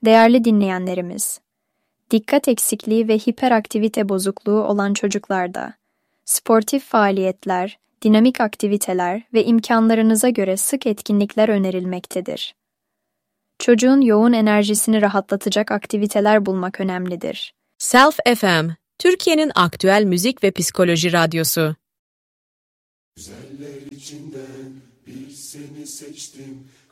Değerli dinleyenlerimiz, dikkat eksikliği ve hiperaktivite bozukluğu olan çocuklarda, sportif faaliyetler, dinamik aktiviteler ve imkanlarınıza göre sık etkinlikler önerilmektedir. Çocuğun yoğun enerjisini rahatlatacak aktiviteler bulmak önemlidir. Self FM, Türkiye'nin aktüel müzik ve psikoloji radyosu. Güzeller içinden bir seni seçtim,